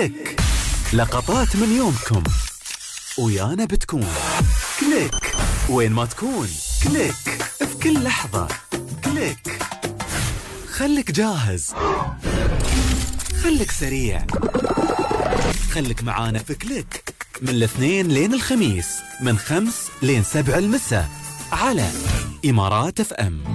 كليك. لقطات من يومكم ويانا بتكون كليك. وين ما تكون كليك، في كل لحظة كليك. خليك جاهز، خليك سريع، خليك معانا في كليك من الاثنين لين الخميس من 5 لين 7 المساء على إمارات FM.